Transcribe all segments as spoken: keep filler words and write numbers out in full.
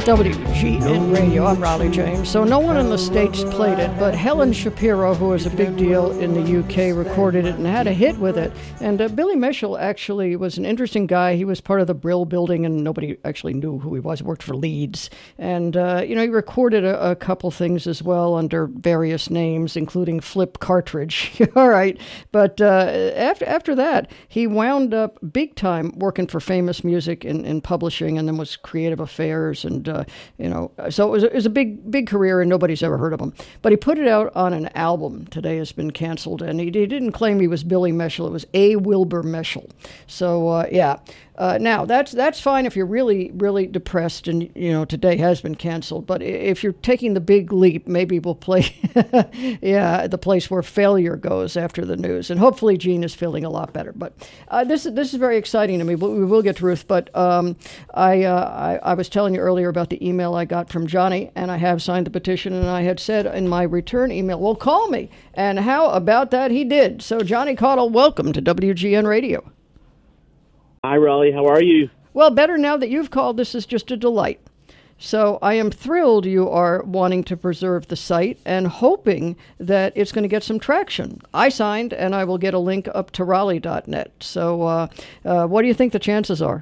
W G N Radio, I'm Raleigh James. So no one in the States played it, but Helen Shapiro, who was a big deal in the U K, recorded it and had a hit with it. And uh, Billy Mitchell actually was an interesting guy. He was part of the Brill Building, and nobody actually knew who he was. He worked for Leeds. And, uh, you know, he recorded a, a couple things as well under various names, including Flip Cartridge. All right. But uh, after after that, he wound up big time working for Famous Music in, in publishing, and then was Creative Affairs, and uh, you know, so it was, it was a big, big career, and nobody's ever heard of him. But he put it out on an album. Today has been canceled, and he, he didn't claim he was Billy Mitchell. It was A. Wilbur Mitchell. So uh, yeah. Uh, now that's that's fine if you're really, really depressed, and you know today has been canceled. But if you're taking the big leap, maybe we'll play, yeah, the place where failure goes after the news, and hopefully Gene is feeling a lot better. But uh, this is this is very exciting to me. We will get to Ruth, but um, I, uh, I I was telling you earlier about the email I got from Johnny, and I have signed the petition, and I had said in my return email, well, call me, and how about that he did. So Johnny Caudle, welcome to W G N Radio. Hi, Raleigh. How are you? Well, better now that you've called. This is just a delight. So I am thrilled you are wanting to preserve the site and hoping that it's going to get some traction. I signed, and I will get a link up to Raleigh dot net. So uh, uh, what do you think the chances are?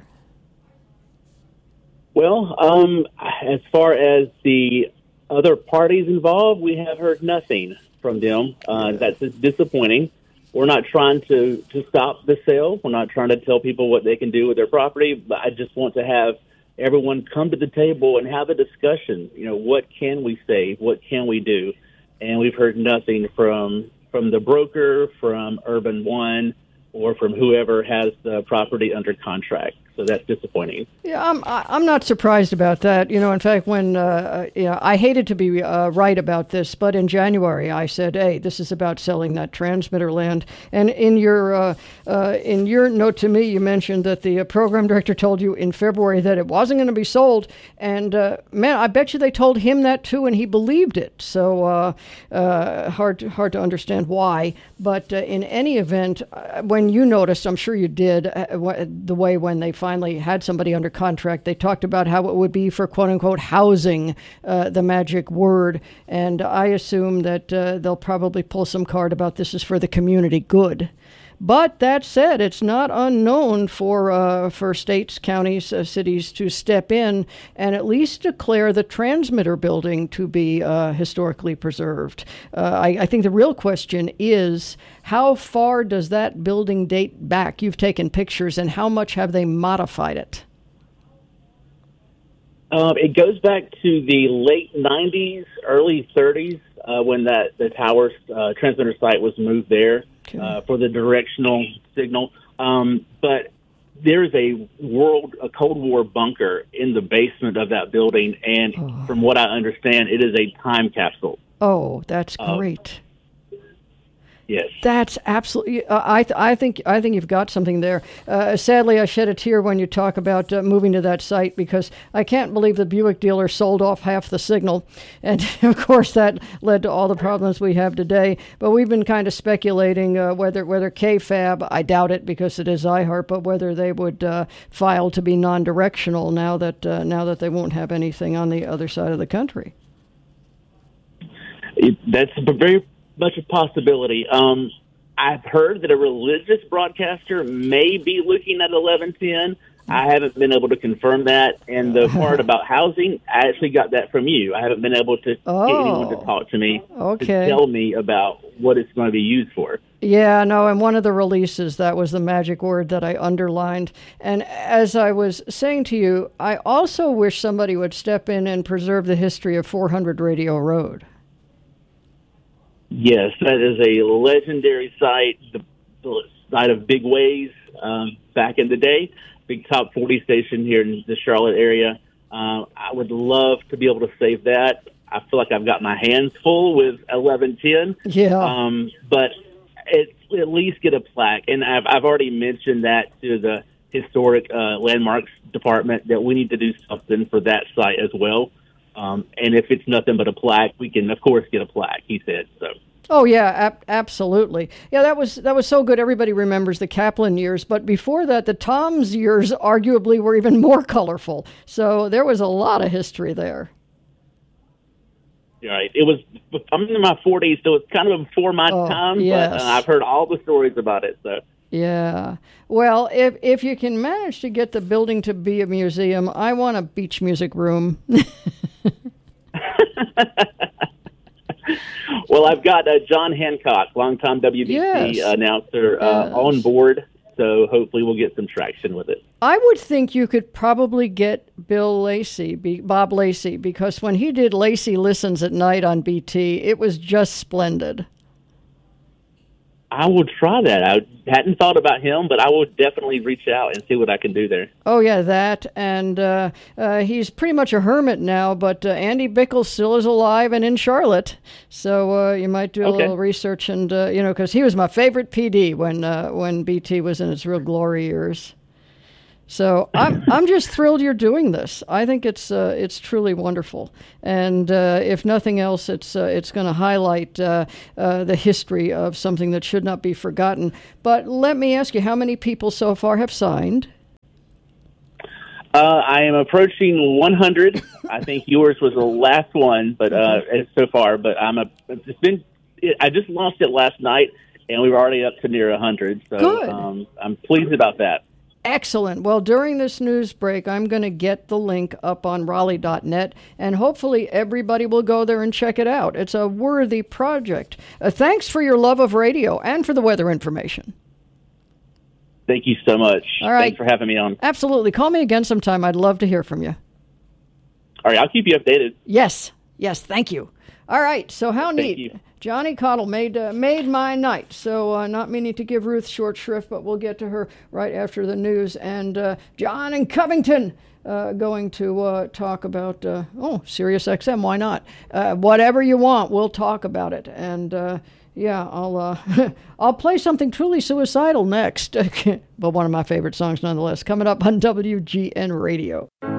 Well, um, as far as the other parties involved, we have heard nothing from them. Uh, that's disappointing. We're not trying to, to stop the sale. We're not trying to tell people what they can do with their property, but I just want to have everyone come to the table and have a discussion. You know, what can we save? What can we do? And we've heard nothing from from the broker, from Urban One, or from whoever has the property under contract. So that's disappointing. Yeah, I'm I'm not surprised about that. You know, in fact, when uh, you know, I hated to be uh, right about this, but in January I said, "Hey, this is about selling that transmitter land." And in your uh, uh, in your note to me, you mentioned that the uh, program director told you in February that it wasn't going to be sold. And uh, man, I bet you they told him that too, and he believed it. So uh, uh, hard to, hard to understand why. But uh, in any event, uh, when you noticed, I'm sure you did, uh, the way when they finally had somebody under contract, they talked about how it would be for quote-unquote housing, uh, the magic word. And I assume that uh, they'll probably pull some card about this is for the community good. But that said, it's not unknown for uh, for states, counties, uh, cities to step in and at least declare the transmitter building to be uh, historically preserved. Uh, I, I think the real question is, how far does that building date back? You've taken pictures, and how much have they modified it? Um, it goes back to the late nineties, early thirties, uh, when that the tower uh, transmitter site was moved there. Okay. Uh, for the directional signal. Um, but there is a world, a Cold War bunker in the basement of that building, and oh. from what I understand, it is a time capsule. Oh, that's great. Uh, Yes, that's absolutely. Uh, I th- I think I think you've got something there. Uh, sadly, I shed a tear when you talk about uh, moving to that site, because I can't believe the Buick dealer sold off half the signal, and of course that led to all the problems we have today. But we've been kind of speculating uh, whether whether K F A B, I doubt it because it is iHeart, but whether they would uh, file to be non-directional now that uh, now that they won't have anything on the other side of the country. It, that's a very much a possibility. Um, I've heard that a religious broadcaster may be looking at eleven ten. I haven't been able to confirm that. And the part about housing, I actually got that from you. I haven't been able to oh, get anyone to talk to me okay. to tell me about what it's going to be used for. Yeah, no, and one of the releases, that was the magic word that I underlined. And as I was saying to you, I also wish somebody would step in and preserve the history of four hundred Radio Road. Yes, that is a legendary site, the, the site of Big Ways um, back in the day, big top forty station here in the Charlotte area. Uh, I would love to be able to save that. I feel like I've got my hands full with eleven ten. Yeah. Um, but it, at least get a plaque. And I've, I've already mentioned that to the Historic uh, Landmarks Department, that we need to do something for that site as well. Um, and if it's nothing but a plaque, we can, of course, get a plaque, he said. So Oh yeah, ab- absolutely. Yeah, that was that was so good. Everybody remembers the Kaplan years, but before that, the Tom's years arguably were even more colorful. So there was a lot of history there. Right. It was. I'm in my forties, so it's kind of before my oh, time. Yes. But uh, I've heard all the stories about it. So. Yeah. Well, if if you can manage to get the building to be a museum, I want a beach music room. Well, I've got uh, John Hancock, longtime W B C yes. announcer, uh, yes. on board, so hopefully we'll get some traction with it. I would think you could probably get Bill Lacey, be, Bob Lacey, because when he did Lacey Listens at night on B T, it was just splendid. I will try that. I hadn't thought about him, but I will definitely reach out and see what I can do there. Oh, yeah, that. And uh, uh, he's pretty much a hermit now, but uh, Andy Bickle still is alive and in Charlotte. So uh, you might do a okay. little research, and uh, you know, because he was my favorite P D when uh, when B T was in its real glory years. So I'm I'm just thrilled you're doing this. I think it's uh, it's truly wonderful, and uh, if nothing else, it's uh, it's going to highlight uh, uh, the history of something that should not be forgotten. But let me ask you, how many people so far have signed? Uh, I am approaching one hundred. I think yours was the last one, but uh, so far. But I'm a. It's been. I just launched it last night, and we were already up to near one hundred. So Good. Um, I'm pleased about that. Excellent. Well, during this news break, I'm going to get the link up on Raleigh dot net, and hopefully everybody will go there and check it out. It's a worthy project. Uh, thanks for your love of radio and for the weather information. Thank you so much. All right. Thanks for having me on. Absolutely. Call me again sometime. I'd love to hear from you. All right. I'll keep you updated. Yes. Yes. Thank you. All right. So how Thank neat. you. Johnny Cottle made uh, made my night. So uh, not meaning to give Ruth short shrift, but we'll get to her right after the news. And uh, John in Covington uh, going to uh, talk about, uh, oh, Sirius X M, why not? Uh, whatever you want, we'll talk about it. And uh, yeah, I'll uh, I'll play something truly suicidal next. But one of my favorite songs nonetheless, coming up on W G N Radio.